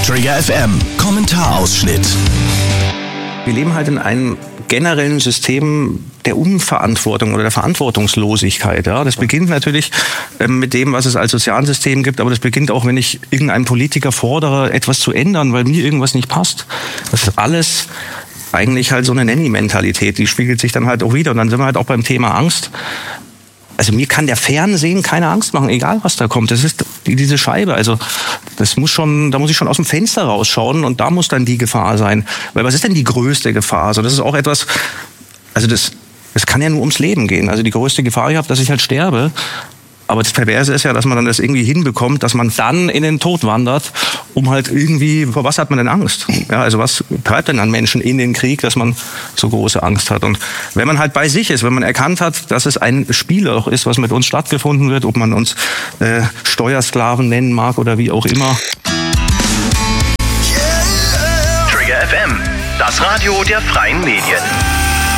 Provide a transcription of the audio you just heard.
Trigger FM, Kommentarausschnitt. Wir leben halt in einem generellen System der Unverantwortung oder der Verantwortungslosigkeit. Ja? Das beginnt natürlich mit dem, was es als Sozialsystem gibt, aber das beginnt auch, wenn ich irgendeinen Politiker fordere, etwas zu ändern, weil mir irgendwas nicht passt. Das ist alles eigentlich halt so eine Nanny-Mentalität, die spiegelt sich dann halt auch wieder. Und dann sind wir halt auch beim Thema Angst. Also mir kann der Fernsehen keine Angst machen, egal was da kommt. Das ist diese Scheibe. Also da muss ich schon aus dem Fenster rausschauen und da muss dann die Gefahr sein. Weil was ist denn die größte Gefahr? Also das ist auch etwas, also das kann ja nur ums Leben gehen. Also die größte Gefahr, ich habe, dass ich halt sterbe. Aber das Perverse ist ja, dass man dann das irgendwie hinbekommt, dass man dann in den Tod wandert, um halt irgendwie, vor was hat man denn Angst? Ja, also was treibt denn an Menschen in den Krieg, dass man so große Angst hat? Und wenn man halt bei sich ist, wenn man erkannt hat, dass es ein Spiel auch ist, was mit uns stattgefunden wird, ob man uns Steuersklaven nennen mag oder wie auch immer. Trigger FM, das Radio der freien Medien.